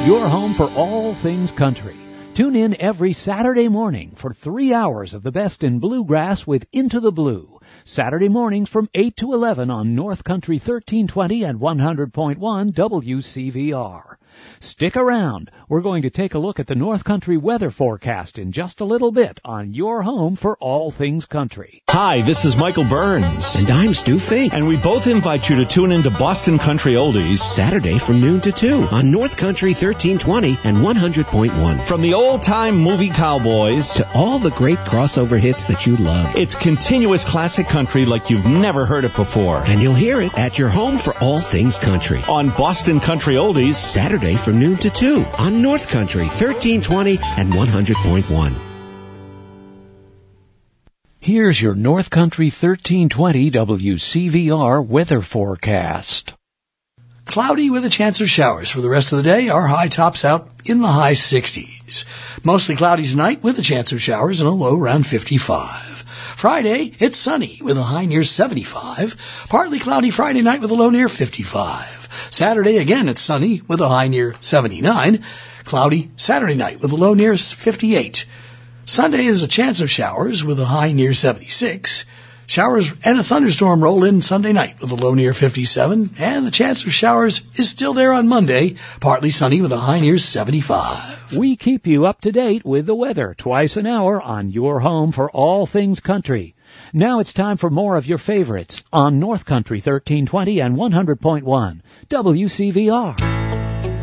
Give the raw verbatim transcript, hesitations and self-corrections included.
Your home for all things country. Tune in every Saturday morning for three hours of the best in bluegrass with Into the Blue. Saturday mornings from eight to eleven on North Country thirteen twenty and one hundred point one W C V R. Stick around. We're going to take a look at the North Country weather forecast in just a little bit on your home for all things country. Hi, this is Michael Burns. And I'm Stu Fink. And we both invite you to tune into Boston Country Oldies Saturday from noon to two on North Country thirteen twenty and one hundred point one. From the old-time movie cowboys to all the great crossover hits that you love. It's continuous classic country like you've never heard it before. And you'll hear it at your home for all things country on Boston Country Oldies Saturday from noon to two on North Country thirteen twenty and one hundred point one. Here's your North Country thirteen twenty W C V R weather forecast. Cloudy with a chance of showers for the rest of the day. Our high tops out in the high sixties. Mostly cloudy tonight with a chance of showers and a low around fifty-five. Friday, it's sunny with a high near seventy-five. Partly cloudy Friday night with a low near fifty-five. Saturday, again, it's sunny with a high near seventy-nine. Cloudy Saturday night with a low near fifty-eight. Sunday is a chance of showers with a high near seventy-six. Showers and a thunderstorm roll in Sunday night with a low near fifty-seven. And the chance of showers is still there on Monday, partly sunny with a high near seventy-five. We keep you up to date with the weather twice an hour on your home for all things country. Now it's time for more of your favorites on North Country thirteen twenty and one hundred point one W C V R.